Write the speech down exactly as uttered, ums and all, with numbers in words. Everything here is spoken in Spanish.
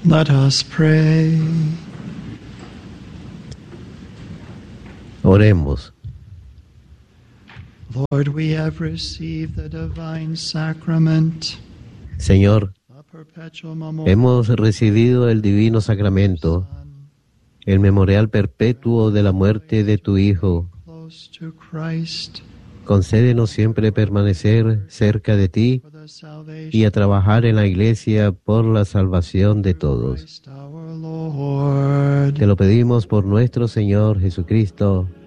Let us pray. Oremos. Lord, we have received the divine sacrament, Señor, a perpetual memorial hemos recibido el divino sacramento, Son, el memorial perpetuo de la muerte de tu Hijo. close to Christ, Concédenos siempre permanecer cerca de ti for the salvation y a trabajar en la Iglesia por la salvación de of todos. Christ our Lord. Te lo pedimos por nuestro Señor Jesucristo.